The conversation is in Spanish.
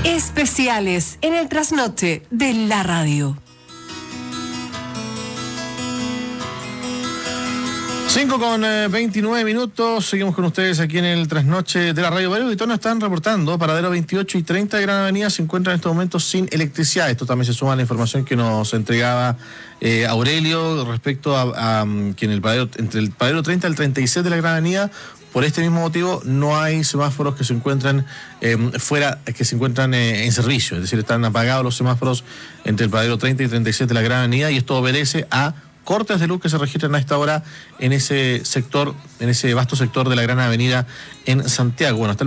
Especiales en el trasnoche de la radio. 5:29. Seguimos con ustedes aquí en el trasnoche de la radio. Varios auditores están reportando, paradero 28 y 30 de Gran Avenida se encuentran en estos momentos sin electricidad. Esto también se suma a la información que nos entregaba Aurelio respecto a que en el paradero, entre el paradero 30 y el 36 de la Gran Avenida, por este mismo motivo no hay semáforos que se encuentran fuera, que se encuentran en servicio. Es decir, están apagados los semáforos entre el paradero 30 y 36 de la Gran Avenida, y esto obedece a cortes de luz que se registran a esta hora en ese sector, en ese vasto sector de la Gran Avenida en Santiago. Bueno, hasta